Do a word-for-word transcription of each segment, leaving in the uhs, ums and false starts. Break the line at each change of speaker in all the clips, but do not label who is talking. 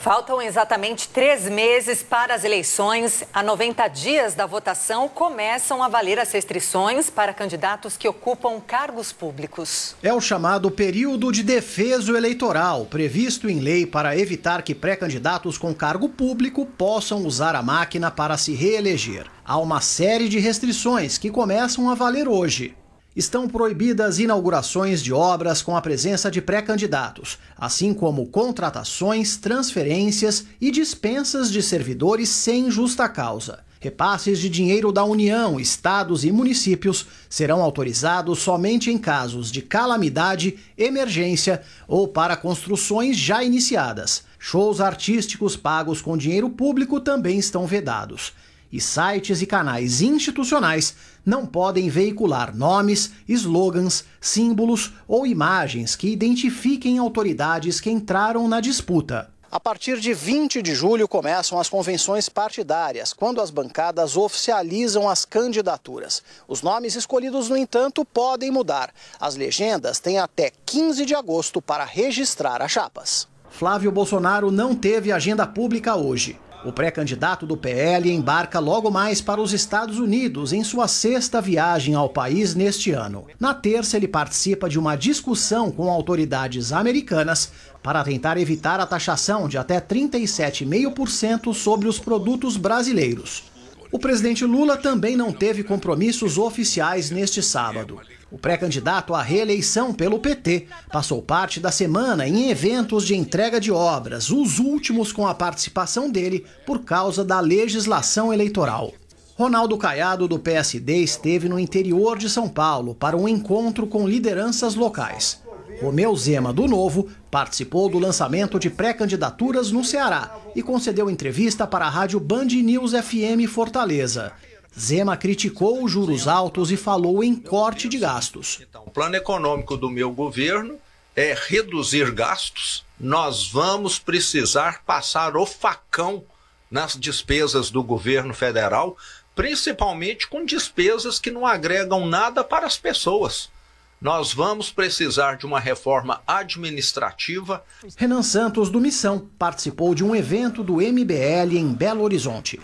Faltam exatamente três meses para as eleições. A noventa dias da votação começam a valer as restrições para candidatos que ocupam cargos públicos.
É o chamado período de defeso eleitoral, previsto em lei para evitar que pré-candidatos com cargo público possam usar a máquina para se reeleger. Há uma série de restrições que começam a valer hoje. Estão proibidas inaugurações de obras com a presença de pré-candidatos, assim como contratações, transferências e dispensas de servidores sem justa causa. Repasses de dinheiro da União, estados e municípios serão autorizados somente em casos de calamidade, emergência ou para construções já iniciadas. Shows artísticos pagos com dinheiro público também estão vedados. E sites e canais institucionais não podem veicular nomes, slogans, símbolos ou imagens que identifiquem autoridades que entraram na disputa. A partir de vinte de julho começam as convenções partidárias, quando as bancadas oficializam as candidaturas. Os nomes escolhidos, no entanto, podem mudar. As legendas têm até quinze de agosto para registrar as chapas. Flávio Bolsonaro não teve agenda pública hoje. O pré-candidato do P L embarca logo mais para os Estados Unidos em sua sexta viagem ao país neste ano. Na terça, ele participa de uma discussão com autoridades americanas para tentar evitar a taxação de até trinta e sete vírgula cinco por cento sobre os produtos brasileiros. O presidente Lula também não teve compromissos oficiais neste sábado. O pré-candidato à reeleição pelo P T passou parte da semana em eventos de entrega de obras, os últimos com a participação dele por causa da legislação eleitoral. Ronaldo Caiado, do P S D, esteve no interior de São Paulo para um encontro com lideranças locais. Romeu Zema, do Novo, participou do lançamento de pré-candidaturas no Ceará e concedeu entrevista para a rádio Band News F M Fortaleza. Zema criticou os juros altos e falou em corte de gastos.
Então, o plano econômico do meu governo é reduzir gastos. Nós vamos precisar passar o facão nas despesas do governo federal, principalmente com despesas que não agregam nada para as pessoas. Nós vamos precisar de uma reforma administrativa.
Renan Santos, do Missão, participou de um evento do M B L em Belo Horizonte.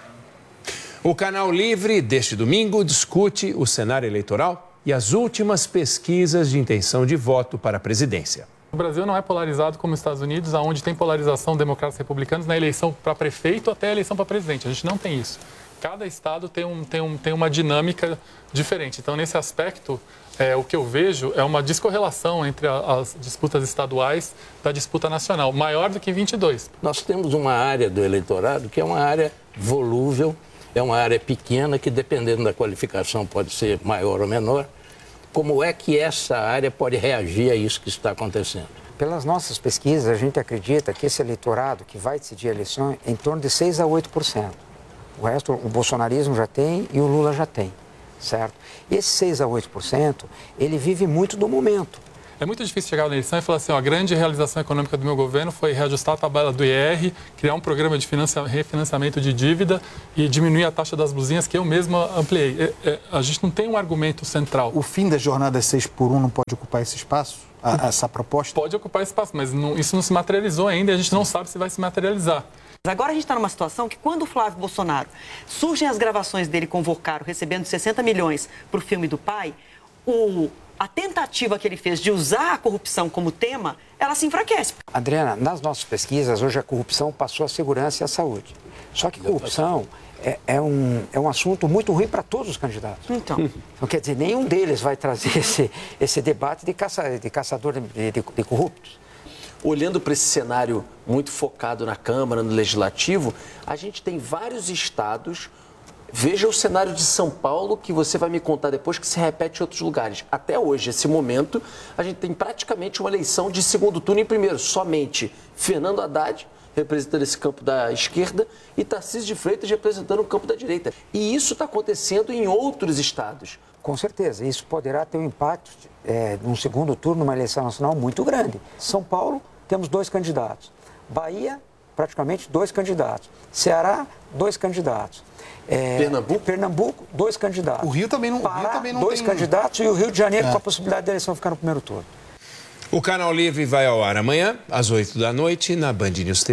O Canal Livre, deste domingo, discute o cenário eleitoral e as últimas pesquisas de intenção de voto para a presidência.
O Brasil não é polarizado como os Estados Unidos, onde tem polarização democratas e republicanos na eleição para prefeito até a eleição para presidente. A gente não tem isso. Cada estado tem, um, tem, um, tem uma dinâmica diferente. Então, nesse aspecto, é, o que eu vejo é uma descorrelação entre a, as disputas estaduais da disputa nacional, maior do que vinte e dois.
Nós temos uma área do eleitorado que é uma área volúvel, é uma área pequena que, dependendo da qualificação, pode ser maior ou menor. Como é que essa área pode reagir a isso que está acontecendo?
Pelas nossas pesquisas, a gente acredita que esse eleitorado que vai decidir a eleição é em torno de seis a oito por cento. O resto, o bolsonarismo já tem e o Lula já tem, certo? Esse seis a oito por cento, ele vive muito do momento.
É muito difícil chegar na eleição e falar assim, ó, a grande realização econômica do meu governo foi reajustar a tabela do I R, criar um programa de refinanciamento de dívida e diminuir a taxa das blusinhas que eu mesma ampliei. É, é, a gente não tem um argumento central.
O fim da jornada seis por um não pode ocupar esse espaço? A, essa proposta?
Pode ocupar esse espaço, mas não, isso não se materializou ainda e a gente não sabe se vai se materializar.
Agora a gente está numa situação que quando o Flávio Bolsonaro, surgem as gravações dele com o Vocaro recebendo sessenta milhões para o filme do pai, o... a tentativa que ele fez de usar a corrupção como tema, ela se enfraquece.
Adriana, nas nossas pesquisas, hoje a corrupção passou a segurança e a saúde. Só que corrupção é, é, um, é um assunto muito ruim para todos os candidatos.
Então.
Então, quer dizer, nenhum deles vai trazer esse, esse debate de, caça, de caçador de, de, de corruptos.
Olhando para esse cenário muito focado na Câmara, no Legislativo, a gente tem vários estados. Veja o cenário de São Paulo, que você vai me contar depois, que se repete em outros lugares. Até hoje, esse momento, a gente tem praticamente uma eleição de segundo turno em primeiro. Somente Fernando Haddad, representando esse campo da esquerda, e Tarcísio de Freitas representando o campo da direita. E isso está acontecendo em outros estados.
Com certeza, isso poderá ter um impacto é, num segundo turno, numa eleição nacional muito grande. São Paulo, temos dois candidatos. Bahia, praticamente dois candidatos. Ceará, dois candidatos. É,
Pernambuco?
Pernambuco, dois candidatos.
O Rio também não,
Pará,
Rio também não
dois
tem...
candidatos e o Rio de Janeiro
é.
com a possibilidade da eleição ficar no primeiro turno.
O Canal Livre vai ao ar amanhã, às oito da noite, na Band News T V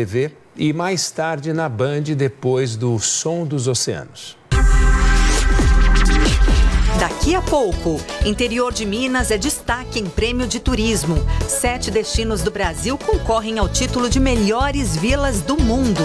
e mais tarde na Band, depois do Som dos Oceanos.
Daqui a pouco, interior de Minas é destaque em prêmio de turismo. Sete destinos do Brasil concorrem ao título de melhores vilas do mundo.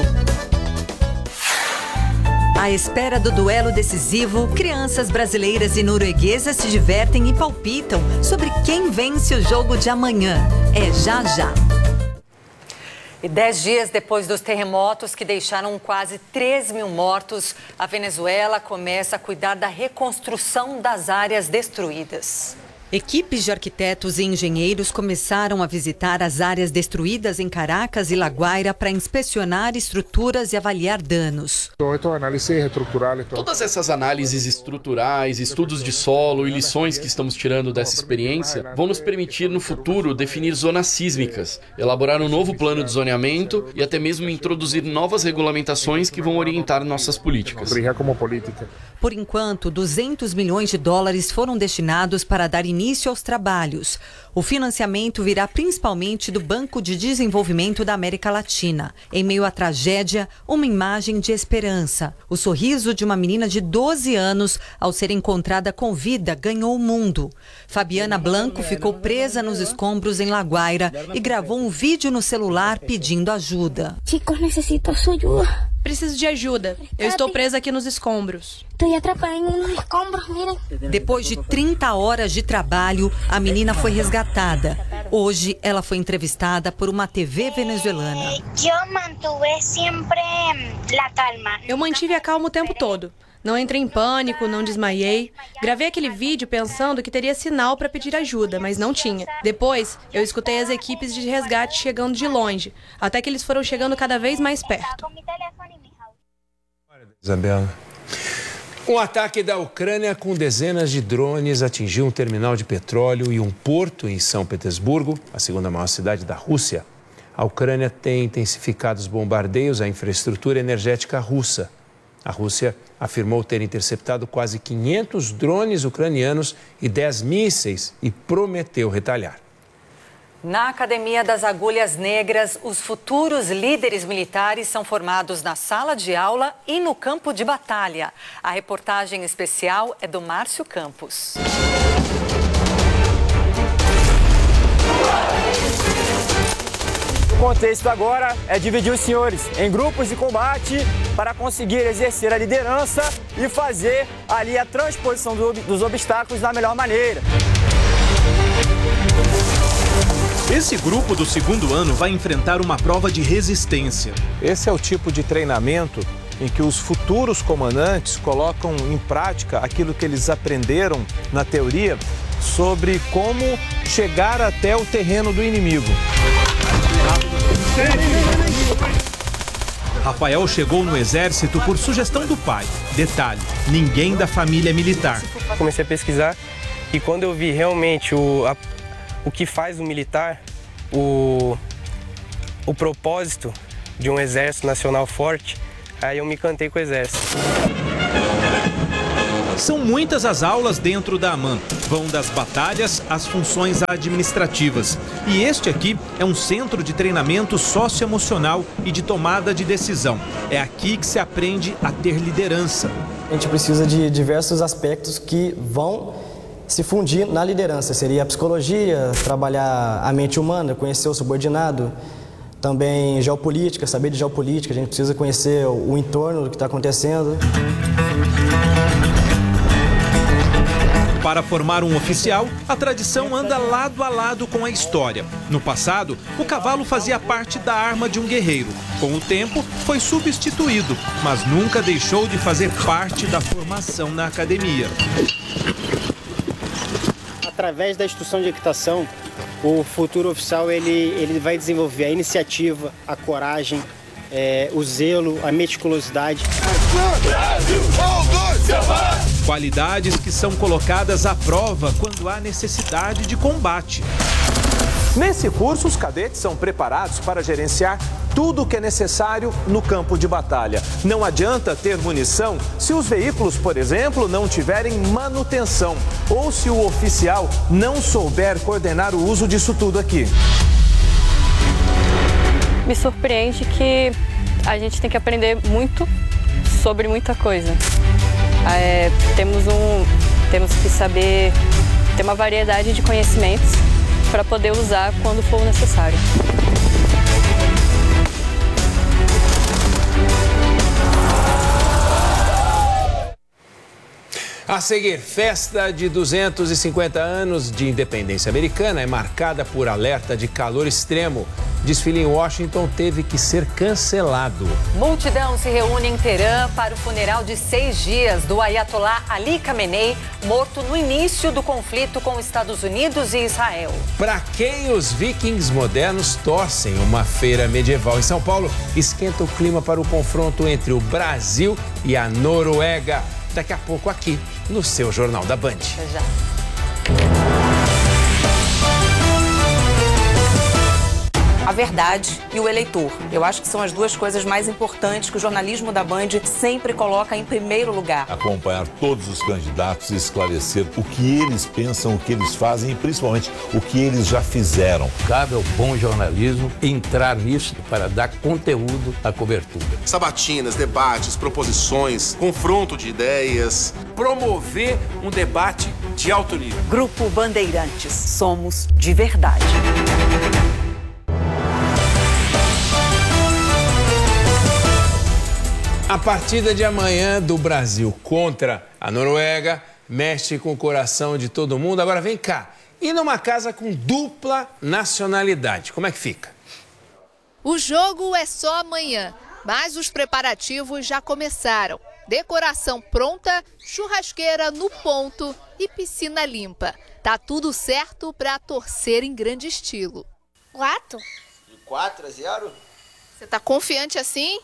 À espera do duelo decisivo, crianças brasileiras e norueguesas se divertem e palpitam sobre quem vence o jogo de amanhã. É já já. E dez dias depois dos terremotos que deixaram quase três mil mortos, a Venezuela começa a cuidar da reconstrução das áreas destruídas. Equipes de arquitetos e engenheiros começaram a visitar as áreas destruídas em Caracas e La Guaira para inspecionar estruturas e avaliar danos.
Todas essas análises estruturais, estudos de solo e lições que estamos tirando dessa experiência vão nos permitir no futuro definir zonas sísmicas, elaborar um novo plano de zoneamento e até mesmo introduzir novas regulamentações que vão orientar nossas políticas.
Por enquanto, duzentos milhões de dólares foram destinados para dar início aos trabalhos. O financiamento virá principalmente do Banco de Desenvolvimento da América Latina. Em meio à tragédia, uma imagem de esperança. O sorriso de uma menina de doze anos, ao ser encontrada com vida, ganhou o mundo. Fabiana Blanco ficou presa nos escombros em La Guaira e gravou um vídeo no celular pedindo ajuda.
Chicos, necessito sua ajuda.
Preciso de ajuda. Eu estou presa aqui nos escombros.
Estou atrapada nos escombros, miren.
Depois de trinta horas de trabalho, a menina foi resgatada. Hoje, ela foi entrevistada por uma T V venezuelana.
Eu mantive sempre a calma.
Eu mantive a calma o tempo todo. Não entrei em pânico, não desmaiei. Gravei aquele vídeo pensando que teria sinal para pedir ajuda, mas não tinha. Depois, eu escutei as equipes de resgate chegando de longe, até que eles foram chegando cada vez mais perto.
Isabela. Um ataque da Ucrânia com dezenas de drones atingiu um terminal de petróleo e um porto em São Petersburgo, a segunda maior cidade da Rússia. A Ucrânia tem intensificado os bombardeios à infraestrutura energética russa. A Rússia afirmou ter interceptado quase quinhentos drones ucranianos e dez mísseis e prometeu retalhar.
Na Academia das Agulhas Negras, os futuros líderes militares são formados na sala de aula e no campo de batalha. A reportagem especial é do Márcio Campos.
O contexto agora é dividir os senhores em grupos de combate para conseguir exercer a liderança e fazer ali a transposição do, dos obstáculos da melhor maneira.
Esse grupo do segundo ano vai enfrentar uma prova de resistência.
Esse é o tipo de treinamento em que os futuros comandantes colocam em prática aquilo que eles aprenderam na teoria sobre como chegar até o terreno do inimigo.
Rafael chegou no exército por sugestão do pai. Detalhe, ninguém da família é militar.
Comecei a pesquisar e quando eu vi realmente o, a, o que faz o militar, o, o propósito de um exército nacional forte, aí eu me encantei com o exército.
São muitas as aulas dentro da AMAN. Vão das batalhas às funções administrativas. E este aqui é um centro de treinamento socioemocional e de tomada de decisão. É aqui que se aprende a ter liderança.
A gente precisa de diversos aspectos que vão se fundir na liderança. Seria a psicologia, trabalhar a mente humana, conhecer o subordinado. Também geopolítica, saber de geopolítica. A gente precisa conhecer o entorno do que está acontecendo.
Para formar um oficial, a tradição anda lado a lado com a história. No passado, o cavalo fazia parte da arma de um guerreiro. Com o tempo, foi substituído, mas nunca deixou de fazer parte da formação na academia.
Através da instrução de equitação, o futuro oficial ele, ele vai desenvolver a iniciativa, a coragem, é, o zelo, a meticulosidade.
Qualidades que são colocadas à prova quando há necessidade de combate.
Nesse curso, os cadetes são preparados para gerenciar tudo o que é necessário no campo de batalha. Não adianta ter munição se os veículos, por exemplo, não tiverem manutenção ou se o oficial não souber coordenar o uso disso tudo aqui.
Me surpreende que a gente tem que aprender muito sobre muita coisa. É, temos, um, temos que saber ter uma variedade de conhecimentos para poder usar quando for necessário.
A seguir, festa de duzentos e cinquenta anos de independência americana é marcada por alerta de calor extremo. Desfile em Washington teve que ser cancelado.
Multidão se reúne em Teherã para o funeral de seis dias do Ayatollah Ali Khamenei, morto no início do conflito com Estados Unidos e Israel.
Para quem os vikings modernos torcem, uma feira medieval em São Paulo esquenta o clima para o confronto entre o Brasil e a Noruega. Daqui a pouco aqui no seu Jornal da Band.
Até já. A verdade e o eleitor. Eu acho que são as duas coisas mais importantes que o jornalismo da Band sempre coloca em primeiro lugar.
Acompanhar todos os candidatos e esclarecer o que eles pensam, o que eles fazem e principalmente o que eles já fizeram.
Cabe ao bom jornalismo entrar nisso para dar conteúdo à cobertura.
Sabatinas, debates, proposições, confronto de ideias.
Promover um debate de alto nível.
Grupo Bandeirantes. Somos de verdade.
A partida de amanhã do Brasil contra a Noruega mexe com o coração de todo mundo. Agora vem cá, e numa casa com dupla nacionalidade, como é que fica?
O jogo é só amanhã, mas os preparativos já começaram. Decoração pronta, churrasqueira no ponto e piscina limpa. Tá tudo certo para torcer em grande estilo.
Quatro?
De quatro a zero?
Você tá confiante assim?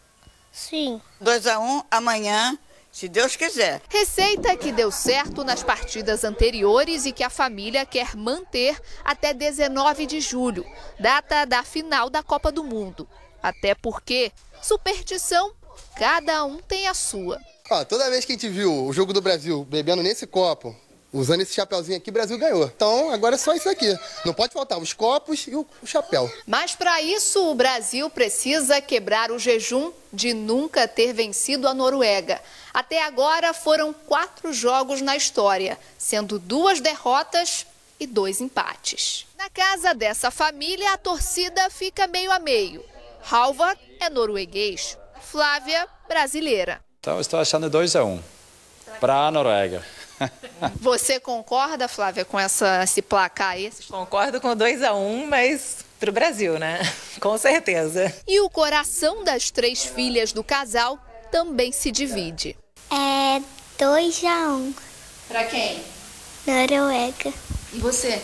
Sim.
dois a um amanhã, se Deus quiser.
Receita que deu certo nas partidas anteriores e que a família quer manter até dezenove de julho, data da final da Copa do Mundo. Até porque, superstição, cada um tem a sua.
Ó, toda vez que a gente viu o jogo do Brasil bebendo nesse copo, usando esse chapéuzinho aqui, o Brasil ganhou. Então, agora é só isso aqui. Não pode faltar os copos e o chapéu.
Mas para isso, o Brasil precisa quebrar o jejum de nunca ter vencido a Noruega. Até agora, foram quatro jogos na história, sendo duas derrotas e dois empates. Na casa dessa família, a torcida fica meio a meio. Halvard é norueguês, Flávia, brasileira.
Então, estou achando dois a um para a Noruega.
Você concorda, Flávia, com essa, esse placar aí?
Concordo com dois a um, mas para o Brasil, né? Com certeza.
E o coração das três filhas do casal também se divide.
É dois a um.
Para quem?
Noruega.
E você?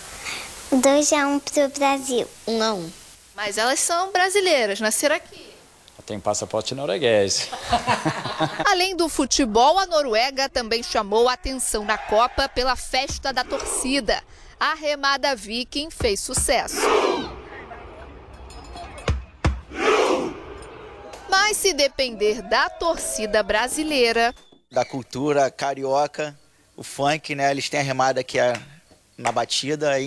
dois a um para o Brasil. um a um.
Mas elas são brasileiras, nasceram aqui.
Tem passaporte norueguês.
Além do futebol, a Noruega também chamou a atenção na Copa pela festa da torcida. A remada viking fez sucesso. Mas se depender da torcida brasileira...
Da cultura carioca, o funk, né? Eles têm a remada que é na batida,